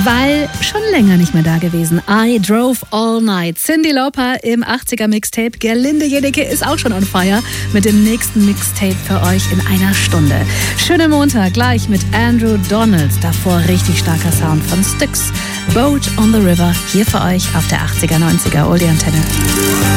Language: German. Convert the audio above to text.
weil schon länger nicht mehr da gewesen. I Drove All Night. Cyndi Lauper im 80er Mixtape. Gerlinde Jennecke ist auch schon on fire mit dem nächsten Mixtape für euch in einer Stunde. Schöner Montag gleich mit Andrew Donald. Davor richtig starker Sound von Styx. Boat on the River hier für euch auf der 80er 90er Oldie Antenne.